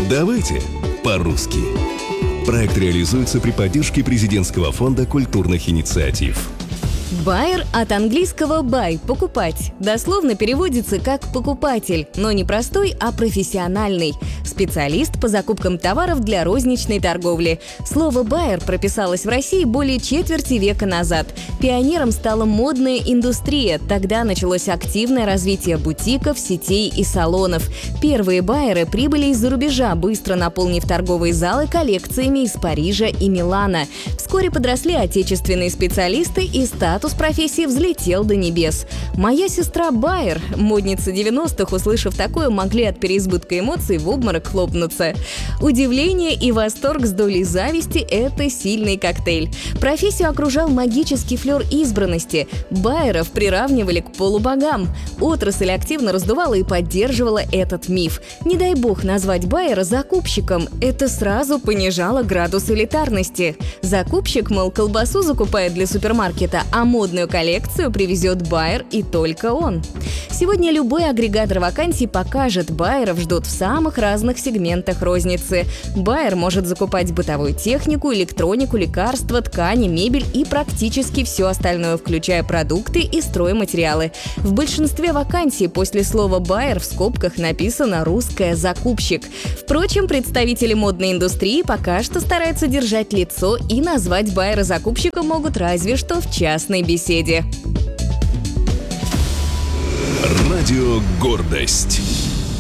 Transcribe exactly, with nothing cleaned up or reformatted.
Давайте по-русски. Проект реализуется при поддержке Президентского фонда культурных инициатив. Байер от английского buy – покупать. Дословно переводится как покупатель, но не простой, а профессиональный. Специалист по закупкам товаров для розничной торговли. Слово байер прописалось в России более четверти века назад. Пионером стала модная индустрия. Тогда началось активное развитие бутиков, сетей и салонов. Первые байеры прибыли из-за рубежа, быстро наполнив торговые залы коллекциями из Парижа и Милана. Вскоре подросли отечественные специалисты, и статус профессии взлетел до небес. Моя сестра байер, модница девяностых, услышав такое, могли от переизбытка эмоций в обморок хлопнуться. Удивление и восторг с долей зависти – это сильный коктейль. Профессию окружал магический флер избранности. Байеров приравнивали к полубогам. Отрасль активно раздувала и поддерживала этот миф. Не дай бог назвать байера закупщиком. Это сразу понижало градус элитарности. Закупщик, мол, колбасу закупает для супермаркета, а модную коллекцию привезет байер и только он. Сегодня любой агрегатор вакансий покажет, байеров ждут в самых разных сегментах розницы. Байер может закупать бытовую технику, электронику, лекарства, ткани, мебель и практически все остальное, включая продукты и стройматериалы. В большинстве вакансий после слова байер в скобках написано «русская закупщик». Впрочем, представители модной индустрии пока что стараются держать лицо, и назвать байера закупщиком могут разве что в частной беседе. Радио «Гордость».